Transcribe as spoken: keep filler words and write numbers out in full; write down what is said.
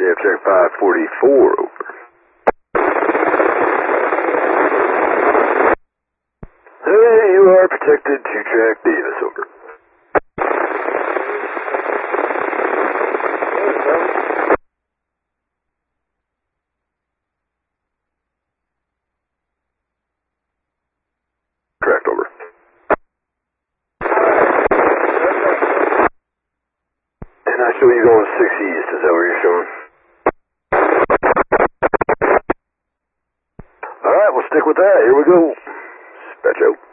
Yeah, check five forty-four, over. Hey, you are protected to track Davis, over. Correct, over. And I show you going six east, is that what you're showing? Alright, we'll stick with that. Here we go. Dispatch out.